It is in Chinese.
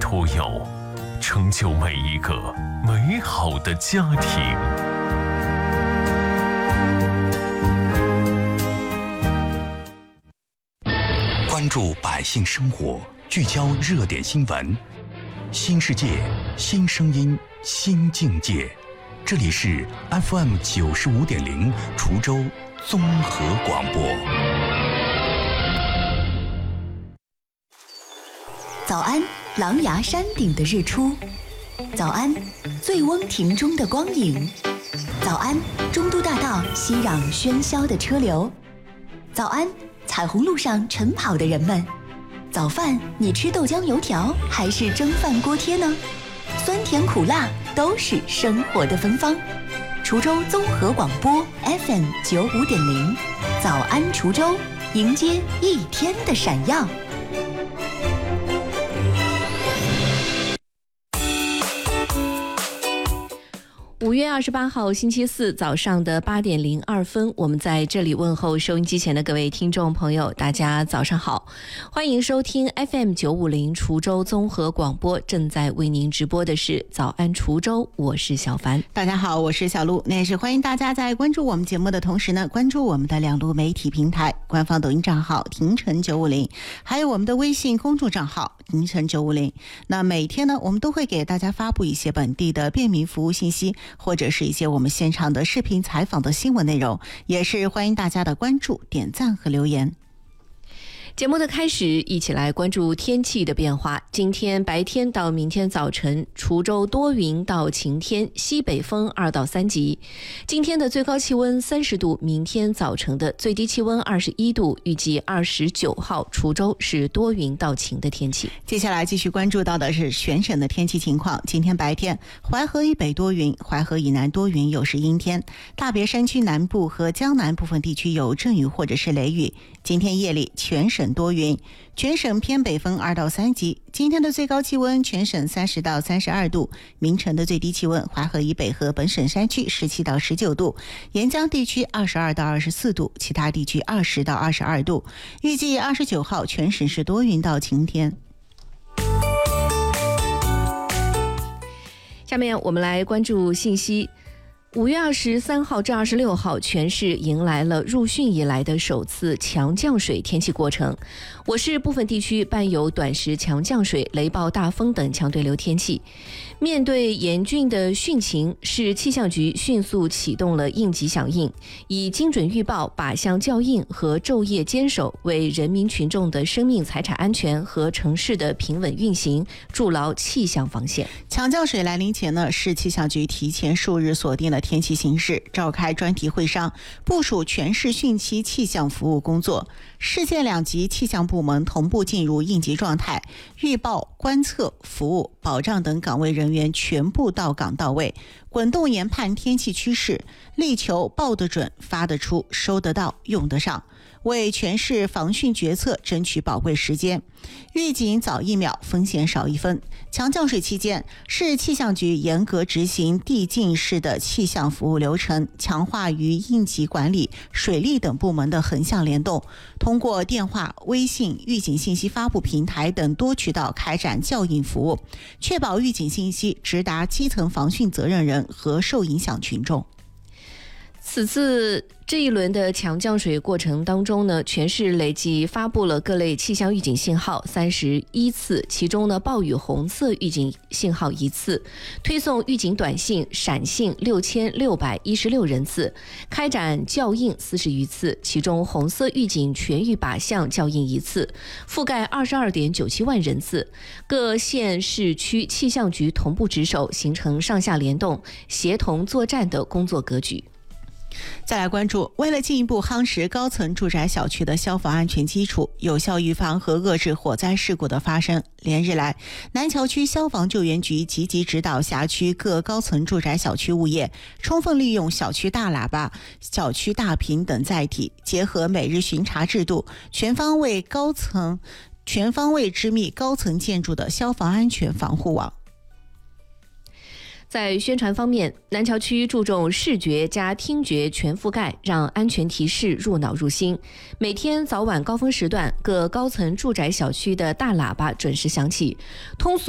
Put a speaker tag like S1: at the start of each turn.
S1: 出游，成就每一个美好的家庭。
S2: 关注百姓生活，聚焦热点新闻，新世界，新声音，新境界。这里是 FM 95.0滁州综合广播。
S3: 早安，狼牙山顶的日出；早安，醉翁亭中的光影；早安，中都大道熙攘喧嚣的车流；早安，彩虹路上晨跑的人们。早饭你吃豆浆油条还是蒸饭锅贴呢？酸甜苦辣都是生活的芬芳。滁州综合广播 FM 95.0，早安滁州，迎接一天的闪耀。
S4: 5月28号星期四早上的8点02分，我们在这里问候收音机前的各位听众朋友，大家早上好，欢迎收听 FM 950滁州综合广播，正在为您直播的是早安滁州，我是小凡。
S5: 大家好，我是小璐。那也是欢迎大家在关注我们节目的同时呢，关注我们的两路媒体平台，官方抖音账号廷晨950，还有我们的微信公众账号廷晨950。那每天呢，我们都会给大家发布一些本地的便民服务信息，或者是一些我们现场的视频采访的新闻内容，也是欢迎大家的关注、点赞和留言。
S4: 节目的开始，一起来关注天气的变化。今天白天到明天早晨，滁州多云到晴天，西北风2到3级。今天的最高气温30度，明天早晨的最低气温21度，预计29号滁州是多云到晴的天气。
S5: 接下来继续关注到的是全省的天气情况。今天白天，淮河以北多云，淮河以南多云，有时阴天。大别山区南部和江南部分地区有阵雨或者是雷雨。今天夜里全省多云，全省偏北风2到3级。今天的最高气温全省30到32度，明晨的最低气温淮河以北和本省山区17到19度，沿江地区22到24度，其他地区20到22度。预计29号全省是多云到晴天。
S4: 下面我们来关注信息。5月23号至26号，全市迎来了入汛以来的首次强降水天气过程。我市部分地区伴有短时强降水、雷暴大风等强对流天气。面对严峻的汛情，市气象局迅速启动了应急响应，以精准预报、靶向校应和昼夜坚守，为人民群众的生命财产安全和城市的平稳运行筑牢气象防线。
S5: 强降水来临前呢，市气象局提前数日锁定了天气形势，召开专题会商，部署全市汛期气象服务工作。市县2级气象部门同步进入应急状态，预报、观测、服务、保障等岗位人员全部到岗到位，滚动研判天气趋势，力求报得准、发得出、收得到、用得上，为全市防汛决策争取宝贵时间。预警早1秒，风险少1分。强降水期间，市气象局严格执行递进式的气象服务流程，强化与应急管理、水利等部门的横向联动，通过电话、微信、预警信息发布平台等多渠道开展校应服务，确保预警信息直达基层防汛责任人和受影响群众。
S4: 此次这一轮的强降水过程当中呢，全市累计发布了各类气象预警信号31次，其中呢，暴雨红色预警信号1次，推送预警短信、闪信6616人次，开展校应40余次，其中红色预警全域靶向校应1次，覆盖22.97万人次。各县市区气象局同步值守，形成上下联动、协同作战的工作格局。
S5: 再来关注，为了进一步夯实高层住宅小区的消防安全基础，有效预防和遏制火灾事故的发生，连日来，南桥区消防救援局积极指导辖区各高层住宅小区物业，充分利用小区大喇叭、小区大屏等载体，结合每日巡查制度，全方位织密高层建筑的消防安全防护网。
S4: 在宣传方面，南桥区注重视觉加听觉全覆盖，让安全提示入脑入心。每天早晚高峰时段，各高层住宅小区的大喇叭准时响起，通俗